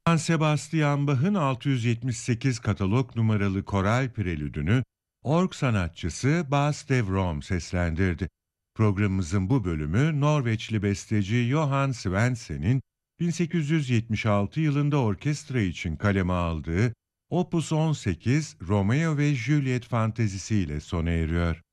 Sebastian Bach'ın 678 katalog numaralı koral prelüdünü org sanatçısı Bas de Vrom seslendirdi. Programımızın bu bölümü Norveçli besteci Johan Svensen'in 1876 yılında orkestra için kaleme aldığı Opus 18 Romeo ve Juliet fantezisiyle sona eriyor.